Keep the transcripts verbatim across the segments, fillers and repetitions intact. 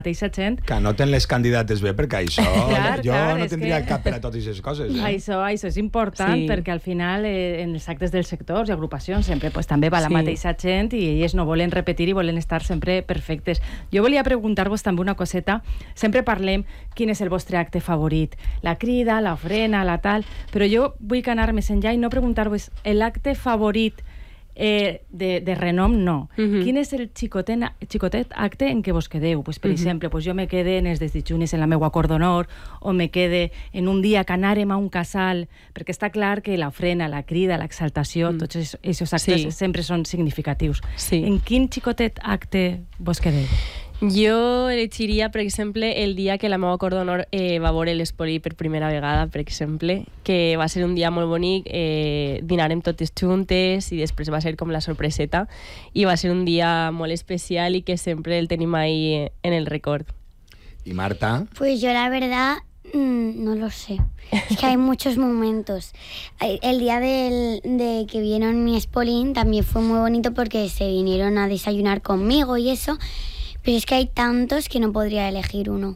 mateixa gent. Que anoten les candidates bé, perquè això Clar, jo clar, no és tindria que- cap per a totes aquestes coses. Eh? Això, això és important, Sí. perquè al final eh, en els actes dels sectors i agrupacions sempre pues, també va la Sí. mateixa gent i elles no volen repetir i volen estar sempre perfectes. Jo volia preguntar-vos també una coseta. Sempre parlem quin és el vostre acte favorit. La crida, la ofrena, la tal... Però jo vull anar més enllà i no preguntar-vos l'acte favorit Eh, de, de renom, no. Mhm. Quin és el xicotet, xicotet acte en què vos quedeu? Pues, per Mhm. exemple, pues jo me quede en els desdijunis en la meua cor d'honor, o me quede en un dia que anàrem a un casal, perquè està clar que l'ofrena, la crida, l'exaltació, Mm. tots aquests actes Sí. sempre són significatius. Sí. En quin xicotet acte vos quedeu? Jo elegiria, per exemple, el dia que la meva cor d'honor eh, va veure l'Espoli per primera vegada, per exemple, que va ser un dia molt bonic, eh, dinarem totes juntes i després va ser com la sorpreseta i va ser un dia molt especial i que sempre el tenim ahí en el record. I Marta? Pues yo la verdad mm, no lo sé. Es que hay muchos momentos. El día del, de que vieron mi Espolín también fue muy bonito porque se vinieron a desayunar conmigo y eso. Pero es que hay tantos que no podría elegir uno.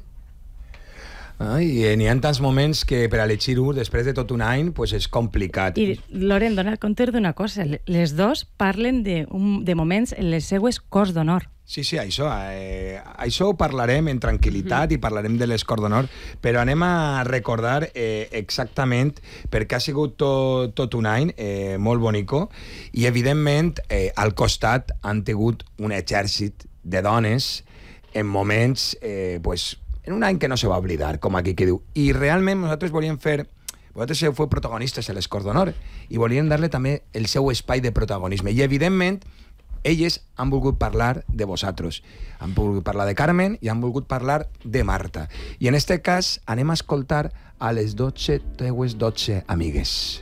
Ai, eh, n'hi ha tants moments que per elegir-ho després de tot un any pues és complicat. I, Loren, dona compte d'una cosa. Les dos parlen de, un, de moments en les seues cors d'honor. Sí, sí, això, eh, això ho parlarem en tranquil·litat i parlarem de les cors d'honor, però anem a recordar eh, exactament perquè ha sigut tot, tot un any eh, molt bonico i, evidentment, eh, al costat han tingut un exèrcit de dones en moments, eh, pues, en un any que no se va oblidar, com aquí que diu. I realment nosaltres volíem fer... Vosaltres feu protagonistes a les Corts d'Honor i volíem dar-li també el seu espai de protagonisme. I, evidentment, elles han volgut parlar de vosaltres. Han volgut parlar de Carmen i han volgut parlar de Marta. I en este cas anem a escoltar a les dotze teues dotze amigues.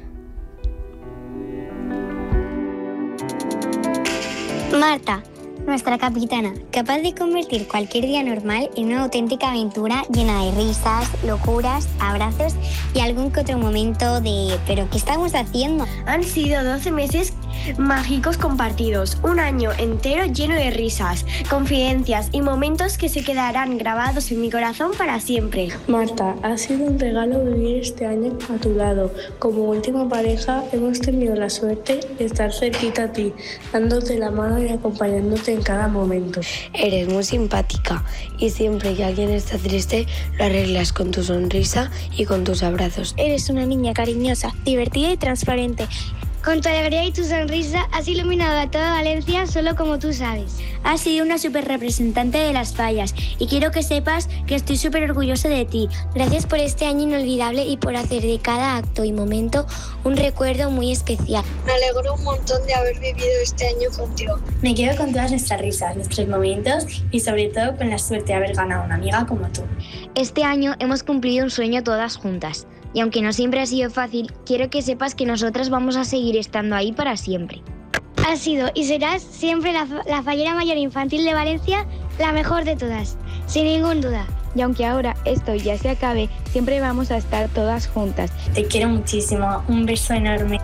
Marta, nuestra capitana, capaz de convertir cualquier día normal en una auténtica aventura llena de risas, locuras, abrazos y algún que otro momento de ¿pero qué estamos haciendo? Han sido doce meses mágicos compartidos, un año entero lleno de risas, confidencias y momentos que se quedarán grabados en mi corazón para siempre. Marta, ha sido un regalo vivir este año a tu lado. Como última pareja hemos tenido la suerte de estar cerquita a ti, dándote la mano y acompañándote en cada momento. Eres muy simpática y siempre que alguien está triste lo arreglas con tu sonrisa y con tus abrazos. Eres una niña cariñosa, divertida y transparente. Con tu alegría y tu sonrisa has iluminado a toda Valencia solo como tú sabes. Has sido una súper representante de las fallas y quiero que sepas que estoy súper orgullosa de ti. Gracias por este año inolvidable y por hacer de cada acto y momento un recuerdo muy especial. Me alegro un montón de haber vivido este año contigo. Me quedo con todas nuestras risas, nuestros momentos y sobre todo con la suerte de haber ganado una amiga como tú. Este año hemos cumplido un sueño todas juntas. Y aunque no siempre ha sido fácil, quiero que sepas que nosotras vamos a seguir estando ahí para siempre. Has sido y serás siempre la, la fallera mayor infantil de Valencia, la mejor de todas, sin ninguna duda. Y aunque ahora esto ya se acabe, siempre vamos a estar todas juntas. Te quiero muchísimo, un beso enorme.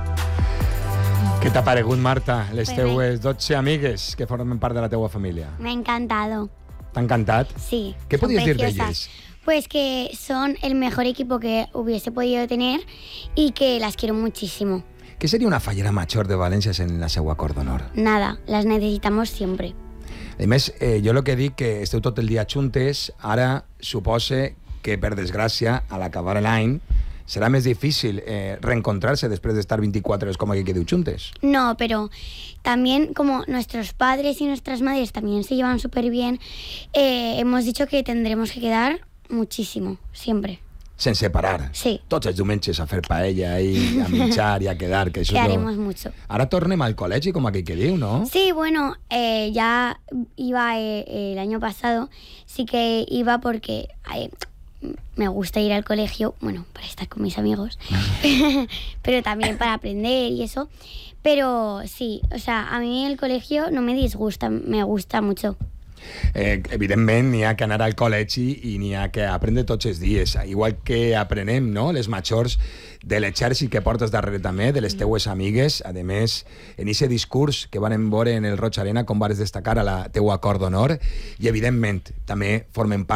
Què t'ha paregut, Marta, les Pues teues dotze amigues que formen part de la teua família? Me ha encantado. T'ha encantat? Sí. Què son podies dir preciosas. d'elles? Pues que son el mejor equipo que hubiese podido tener y que las quiero muchísimo. Què seria una fallera major de València en la seua cor d'honor? Nada, las necesitamos siempre. A més, eh, jo el que dic que esteu tot el dia juntes, ara supose que, per desgràcia, a l'acabar l'any, serà més difícil eh, reencontrar-se després d'estar veinticuatro hores com aquí que diu juntes. No, pero también como nuestros padres y nuestras madres también se llevan súper bien, eh, hemos dicho que tendremos que quedar muchísimo, siempre. Sense parar. Sí. Tots els diumenges a fer paella i a menjar i a quedar. Que això Quedaremos no... mucho. Ara tornem al col·legi, com aquí que diu, no? Sí, bueno, eh, ya iba eh, el año pasado, sí que iba porque eh, me gusta ir al colegio, bueno, para estar con mis amigos, pero también para aprender y eso. Pero sí, o sea, a mí el colegio no me disgusta, me gusta mucho. Eh, evidentment, n'hi ha que anar al col·legi i n'hi ha que aprendre tots els dies. Igual que aprenem, no?, les majors de l'exèrcit que portes darrere també, de les teues amigues. A més, en aquest discurs que van veure en el Roig Arena, com vares destacar a la teua cor d'honor, i evidentment també formen part